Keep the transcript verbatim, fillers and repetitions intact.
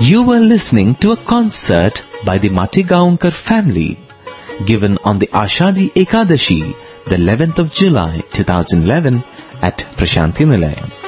You were listening to a concert by the Matigaonkar family, given on the Ashadi Ekadashi, the eleventh of July two thousand eleven at Prashanthi Nilayam.